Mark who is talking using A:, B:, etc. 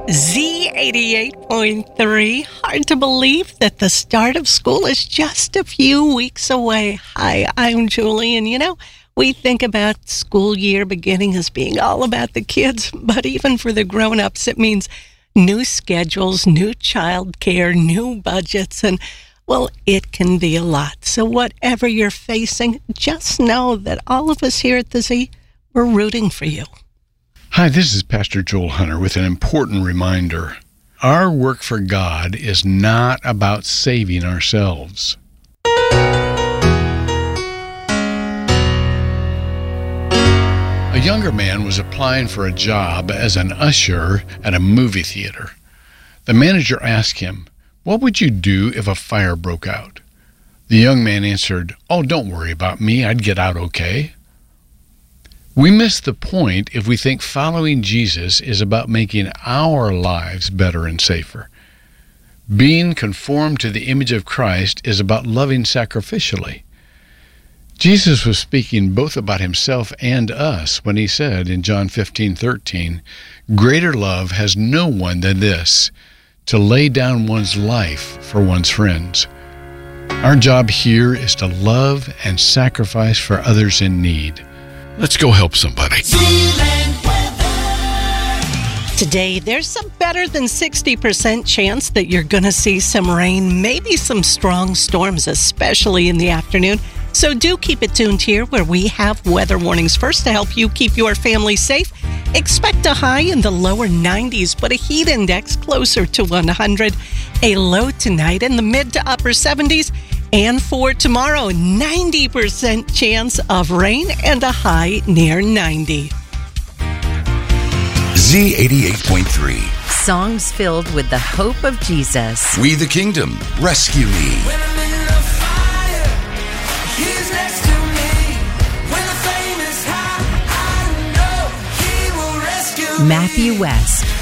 A: Z88.3. Hard to believe that the start of school is just a few weeks away. Hi, I'm Julie, and we think about school year beginning as being all about the kids, but even for the grown-ups, it means new schedules, new childcare, new budgets, and, well, it can be a lot. So whatever you're facing, just know that all of us here at the Z, we're rooting for you.
B: Hi, this is Pastor Joel Hunter with an important reminder. Our work for God is not about saving ourselves. A younger man was applying for a job as an usher at a movie theater. The manager asked him, "What would you do if a fire broke out?" The young man answered, "Oh, don't worry about me. I'd get out okay." We miss the point if we think following Jesus is about making our lives better and safer. Being conformed to the image of Christ is about loving sacrificially. Jesus was speaking both about himself and us when he said in John 15:13, "Greater love has no one than this, to lay down one's life for one's friends." Our job here is to love and sacrifice for others in need. Let's go help somebody.
A: Today, there's some better than 60% chance that you're going to see some rain, maybe some strong storms, especially in the afternoon. So do keep it tuned here where we have weather warnings first to help you keep your family safe. Expect a high in the lower 90s, but a heat index closer to 100. A low tonight in the mid to upper 70s. And for tomorrow, 90% chance of rain and a high near 90.
C: Z88.3.
D: Songs filled with the hope of Jesus.
C: We the Kingdom, rescue me.
E: When I'm in the fire, he's next to me. When the flame is high, I know he will rescue me.
D: Matthew West.